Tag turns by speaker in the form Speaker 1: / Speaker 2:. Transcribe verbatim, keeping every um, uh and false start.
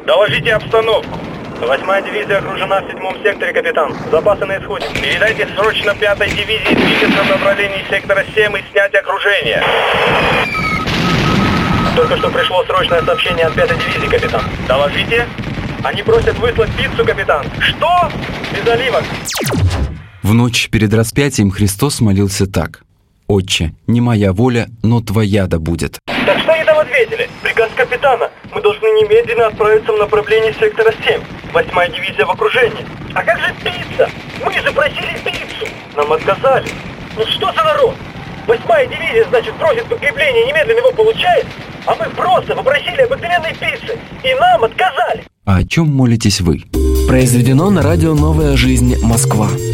Speaker 1: Доложите обстановку. Восьмая дивизия окружена в седьмом секторе, капитан. Запасы на исходе. Передайте срочно пятой дивизии двигаться в направлении сектора семь и снять окружение. Только что пришло срочное сообщение от пятой дивизии, капитан. Доложите. Они просят выслать пиццу, капитан. Что? Без оливок.
Speaker 2: В ночь перед распятием Христос молился так: «Отче, не моя воля, но твоя да будет».
Speaker 1: Так что они там ответили? Приказ капитана. Мы должны немедленно отправиться в направлении сектора семь. Восьмая дивизия в окружении. А как же пицца? Мы же просили пиццу. Нам отказали. Ну что за народ? Восьмая дивизия, значит, просит подкрепление, немедленно его получает, а мы просто попросили обыкновенной пиццы, и нам отказали.
Speaker 2: А о чем молитесь вы?
Speaker 3: Произведено на радио «Новая жизнь. Москва».